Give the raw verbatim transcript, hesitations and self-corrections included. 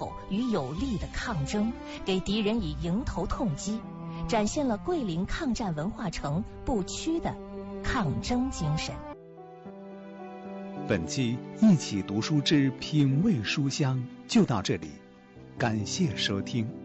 口与有力的抗争，给敌人以迎头痛击，展现了桂林抗战文化城不屈的抗争精神。 本期一起读书之品味书香就到这里，感谢收听。